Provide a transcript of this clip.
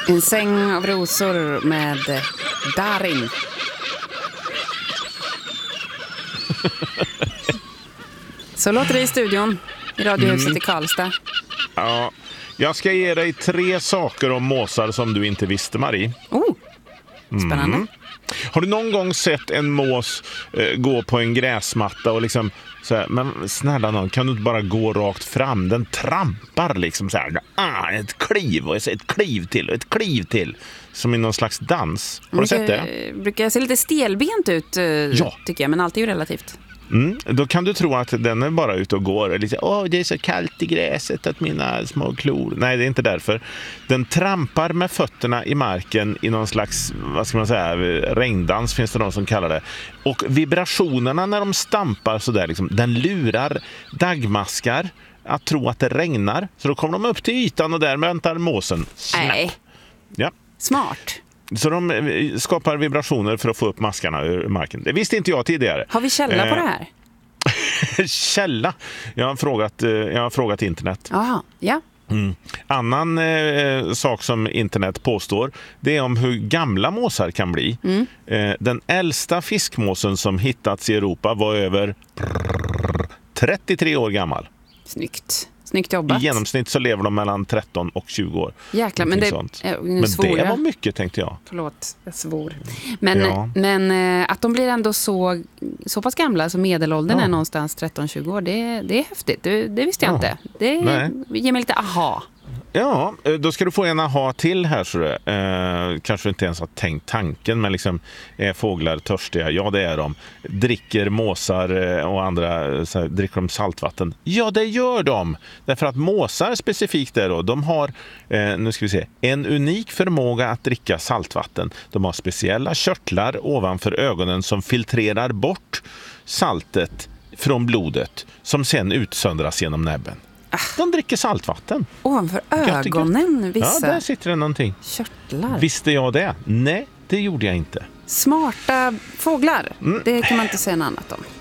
En säng av rosor med Darin. Så låter det i studion i Radiohuset i Karlstad. Ja, jag ska ge dig 3 saker om måsar som du inte visste, Marie. Spännande. Har du någon gång sett en mås gå på en gräsmatta och liksom så här, men snälla någon, kan du inte bara gå rakt fram? Den trampar liksom så här, ett kliv och ett kliv till och ett kliv till, som i någon slags dans. Har du sett det? Brukar se lite stelbent ut, tycker jag, men allt är ju relativt. Då kan du tro att den är bara ute och går lite, det är så kallt i gräset att mina små klor. Nej, det är inte därför. Den trampar med fötterna i marken i någon slags, vad ska man säga, regndans finns det någon som kallar det. Och vibrationerna när de stampar så där liksom, den lurar dagmaskar att tro att det regnar. Så då kommer de upp till ytan och där väntar måsen. Nej. Ja. Smart. Så de skapar vibrationer för att få upp maskarna ur marken. Det visste inte jag tidigare. Har vi källa på det här? Källa? Jag har frågat internet. Jaha, ja. Annan sak som internet påstår, det är om hur gamla måsar kan bli. Den äldsta fiskmåsen som hittats i Europa var över 33 år gammal. Snyggt jobbat. I genomsnitt så lever de mellan 13 och 20 år. Jäklar, men det var mycket, tänkte jag. Förlåt, jag svor. Men att de blir ändå så pass gamla, så medelåldern är någonstans 13-20 år, det är häftigt. Det visste jag inte. Det ger mig lite aha. Ja, då ska du få en aha till här, så det. Kanske inte ens har tänkt tanken, men liksom, är fåglar törstiga? Ja, det är de. Dricker måsar och andra, så här, dricker de saltvatten? Ja, det gör de. Därför att måsar specifikt där då, de har, nu ska vi se, en unik förmåga att dricka saltvatten. De har speciella körtlar ovanför ögonen som filtrerar bort saltet från blodet, som sen utsöndras genom näbben. De dricker saltvatten. Ovanför ögonen, vissa. Ja, där sitter det någonting. Körtlar. Visste jag det? Nej, det gjorde jag inte. Smarta fåglar. Det kan man inte säga något annat om.